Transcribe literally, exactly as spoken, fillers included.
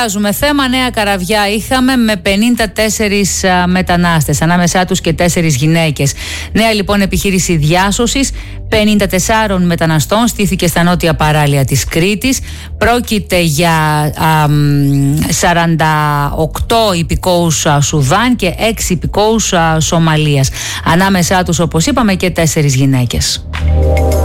Αλλάζουμε θέμα. Νέα Καραβιά είχαμε με πενήντα τέσσερις μετανάστες, ανάμεσά τους και τέσσερις γυναίκες. Νέα λοιπόν επιχείρηση διάσωσης πενήντα τεσσάρων μεταναστών στήθηκε στα νότια παράλια της Κρήτης. Πρόκειται για α, σαράντα οκτώ υπηκόους Σουδάν και έξι υπηκόους Σομαλίας. Ανάμεσά τους, όπως είπαμε, και τέσσερις γυναίκες.